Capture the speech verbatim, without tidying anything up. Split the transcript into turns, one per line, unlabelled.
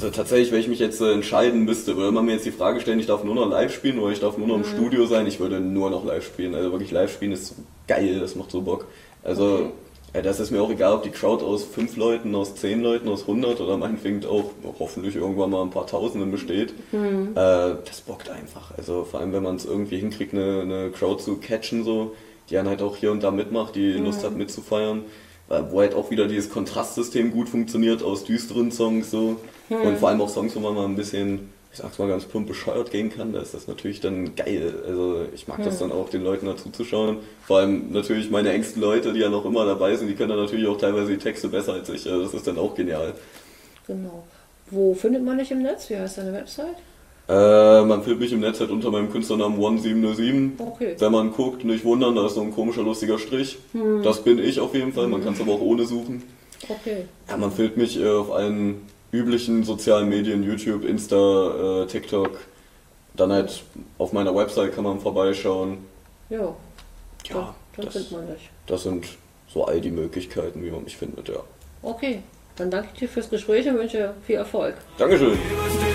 Also tatsächlich, wenn ich mich jetzt äh, entscheiden müsste, würde man mir jetzt die Frage stellen, ich darf nur noch live spielen oder ich darf nur noch im
Mhm.
Studio sein, ich würde nur noch live spielen. Also wirklich live spielen ist so geil, das macht so Bock. Also
Okay.
ja, das ist mir auch egal, ob die Crowd aus fünf Leuten, aus zehn Leuten, aus hundert oder meinetwegen auch hoffentlich irgendwann mal ein paar Tausenden besteht.
Mhm.
Äh, das bockt einfach. Also vor allem, wenn man es irgendwie hinkriegt, eine, eine Crowd zu catchen, so, die dann halt auch hier und da mitmacht, die
Mhm.
Lust hat mitzufeiern. Äh, Wo halt auch wieder dieses Kontrastsystem gut funktioniert aus düsteren Songs so.
Mhm.
Und vor allem auch Songs, wo man mal ein bisschen, ich sag's mal ganz plump, bescheuert gehen kann, da ist das natürlich dann geil. Also ich mag das
Mhm.
dann auch, den Leuten dazu zu schauen. Vor allem natürlich meine engsten Leute, die ja noch immer dabei sind, die können dann natürlich auch teilweise die Texte besser als ich. Also das ist dann auch genial.
Genau. Wo findet man dich im Netz? Wie heißt deine Website?
Äh, man findet mich im Netz halt unter meinem Künstlernamen one sieben null sieben.
Okay.
Wenn man guckt, nicht wundern, da ist so ein komischer, lustiger Strich.
Hm.
Das bin ich auf jeden Fall, man kann es aber auch ohne suchen.
Okay.
Ja, man findet mich äh, auf allen üblichen sozialen Medien, YouTube, Insta, äh, TikTok. Dann halt auf meiner Website kann man vorbeischauen.
Ja.
Ja,
Dann
das,
findet man dich.
das sind so all die Möglichkeiten, wie man mich findet, ja.
Okay. Dann danke ich dir fürs Gespräch und wünsche viel Erfolg.
Dankeschön.